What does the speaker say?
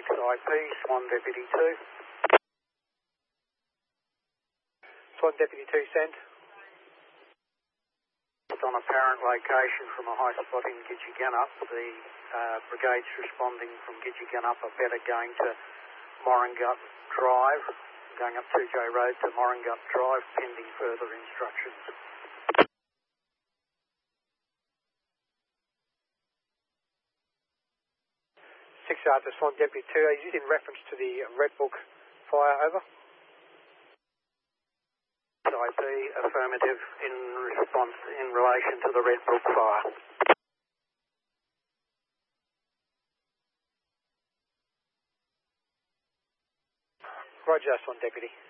IP, Swan Deputy 2. Swan Deputy 2, send. On apparent location from a high spot in Gidgegunnup, the brigades responding from Gidgegunnup are better going to Morangut Drive, going up 2J Road to Morangut Drive, pending further instructions. 6 yards to Swan Deputy 2, is this in reference to the Red Book fire, over? IP, affirmative, in response in relation to the Red Book fire. Roger, Swan Deputy.